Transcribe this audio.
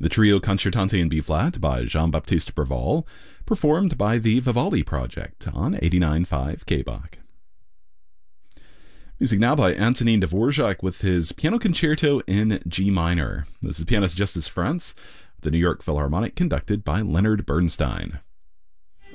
The Trio Concertante in B-flat by Jean-Baptiste Preval, performed by the Vivaldi Project on 89.5 KBach. Music now by Antonin Dvorak with his Piano Concerto in G minor. This is pianist Justus Franz, the New York Philharmonic, conducted by Leonard Bernstein.